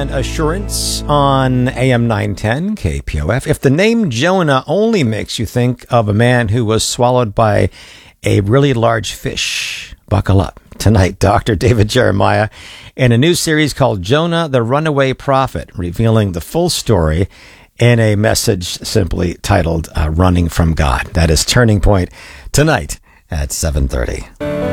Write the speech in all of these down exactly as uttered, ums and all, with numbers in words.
and Assurance on A M nine ten K P O F. If the name Jonah only makes you think of a man who was swallowed by a really large fish, buckle up. Tonight, Doctor David Jeremiah in a new series called Jonah the Runaway Prophet, revealing the full story in a message simply titled uh, Running from God. That is Turning Point tonight at seven thirty.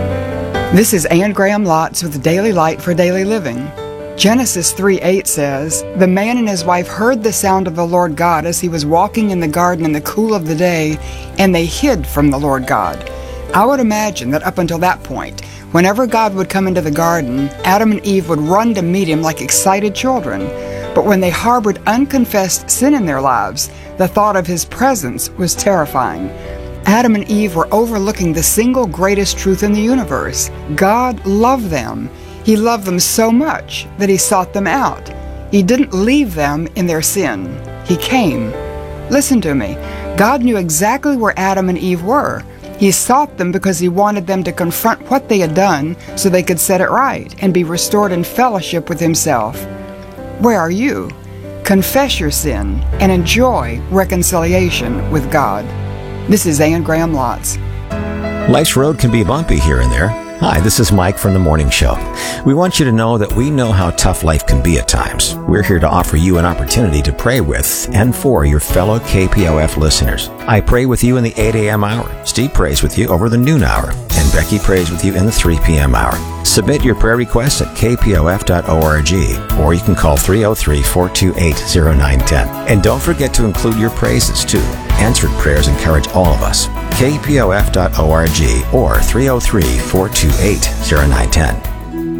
This is Anne Graham Lotz with Daily Light for Daily Living. Genesis three eight says, "The man and his wife heard the sound of the Lord God as he was walking in the garden in the cool of the day, and they hid from the Lord God." I would imagine that up until that point, whenever God would come into the garden, Adam and Eve would run to meet him like excited children. But when they harbored unconfessed sin in their lives, the thought of his presence was terrifying. Adam and Eve were overlooking the single greatest truth in the universe. God loved them. He loved them so much that he sought them out. He didn't leave them in their sin. He came. Listen to me. God knew exactly where Adam and Eve were. He sought them because he wanted them to confront what they had done so they could set it right and be restored in fellowship with himself. Where are you? Confess your sin and enjoy reconciliation with God. This is Anne Graham Lotz. Life's road can be bumpy here and there. Hi, this is Mike from The Morning Show. We want you to know that we know how tough life can be at times. We're here to offer you an opportunity to pray with and for your fellow K P O F listeners. I pray with you in the eight a.m. hour. Steve prays with you over the noon hour. And Becky prays with you in the three p.m. hour. Submit your prayer requests at k p o f dot org, or you can call three oh three, four two eight, oh nine one oh. And don't forget to include your praises, too. Answered prayers encourage all of us. k p o f dot org or three oh three, four two eight, oh nine one oh.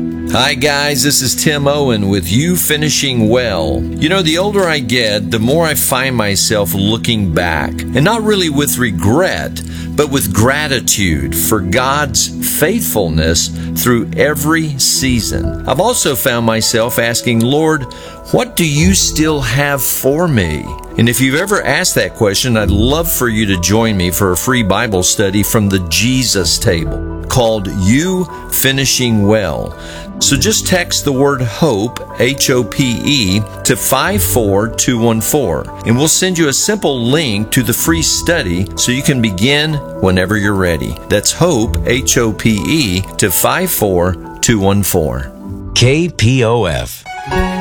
Hi guys, this is Tim Owen with You Finishing Well. You know, the older I get, the more I find myself looking back, and not really with regret, but with gratitude for God's faithfulness through every season. I've also found myself asking, Lord, what do you still have for me? And if you've ever asked that question, I'd love for you to join me for a free Bible study from the Jesus Table called You Finishing Well. So just text the word HOPE, H O P E, to five four two one four, and we'll send you a simple link to the free study so you can begin whenever you're ready. That's HOPE, H O P E, to five four two one four. K P O F.